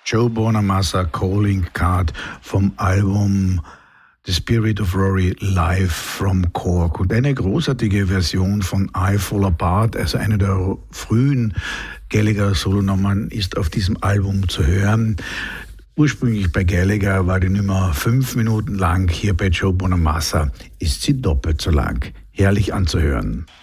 Joe Bonamassa Calling Card vom Album The Spirit of Rory live from Cork. Und eine großartige Version von I Fall Apart, also eine der frühen Gallagher-Solonummern, ist auf diesem Album zu hören. Ursprünglich bei Gallagher war die Nummer 5 Minuten lang, hier bei Joe Bonamassa ist sie doppelt so lang. Herrlich anzuhören.